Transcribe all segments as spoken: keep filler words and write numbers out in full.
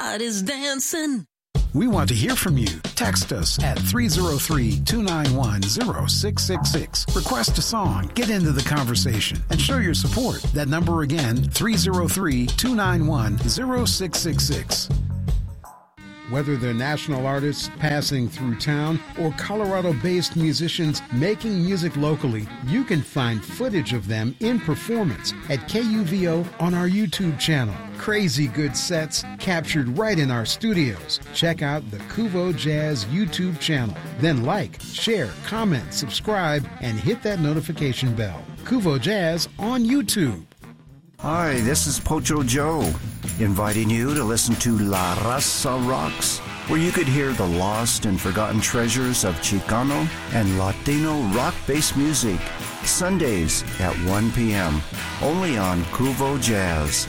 Everybody's dancing. We want to hear from you. Text us at three oh three, two nine one, oh six six six. Request a song, get into the conversation, and show your support. That number again, three oh three, two nine one, oh six six six. Whether they're national artists passing through town or Colorado-based musicians making music locally, you can find footage of them in performance at K U V O on our YouTube channel. Crazy good sets captured right in our studios. Check out the Kuvo Jazz YouTube channel. Then like, share, comment, subscribe, and hit that notification bell. Kuvo Jazz on YouTube. Hi, this is Pocho Joe, inviting you to listen to La Raza Rocks, where you could hear the lost and forgotten treasures of Chicano and Latino rock-based music, Sundays at one p.m., only on Kuvo Jazz.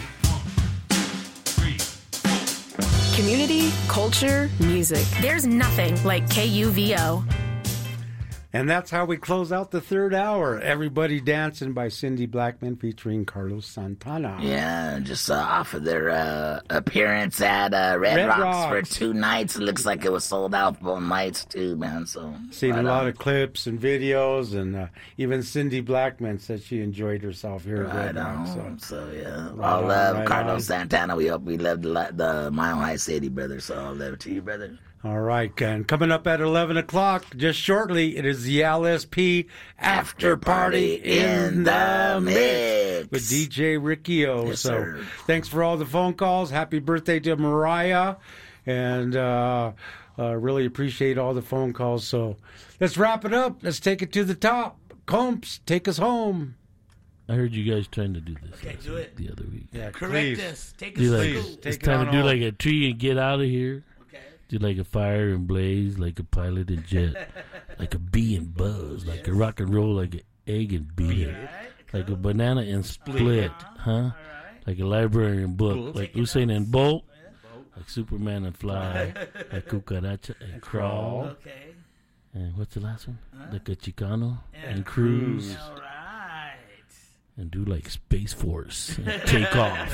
Community, culture, music. There's nothing like K U V O. And that's how we close out the third hour. Everybody Dancing by Cindy Blackman featuring Carlos Santana. Yeah, just uh, off of their uh, appearance at uh, Red, Red Rocks, Rocks for two nights. It looks like it was sold out both nights, too, man. So Seen right a lot on. of clips and videos, and uh, even Cindy Blackman said she enjoyed herself here at Right Red on. Rocks. So. So, yeah. Right all on, love, right Carlos on. Santana. We hope we love the, the Mile High City, brother. So all love to you, brother. All right, and coming up at eleven o'clock, just shortly, it is the L S P After Party in the Mix with D J Ricky O. Yes, so sir. thanks for all the phone calls. Happy birthday to Mariah, and uh, uh, really appreciate all the phone calls. So let's wrap it up. Let's take it to the top. Comps, take us home. I heard you guys trying to do this Okay, last do week, it. the other week. Yeah, Correct please. us. Take Do us like, Please, through. take it's it time on to do home. like a tree and get out of here. Okay. Do like a fire and blaze, like a pilot and jet, like a bee and buzz, like a rock and roll, like an egg and beat, like a banana and split, huh? Like a library and book, like Usain and Bolt, like Superman and fly, like Cucaracha and crawl, Okay. and what's the last one? Like a Chicano and cruise, All right. and do like Space Force and take off.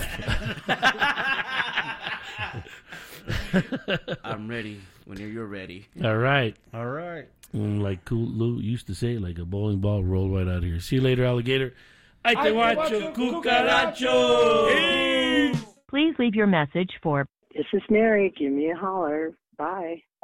I'm ready when you're ready. All right. All right. Mm, like Cool Lou used to say, like a bowling ball roll right out of here. See you later, alligator. Ay te guacho, cucaracho. Please leave your message for This is Mary. Give me a holler. Bye.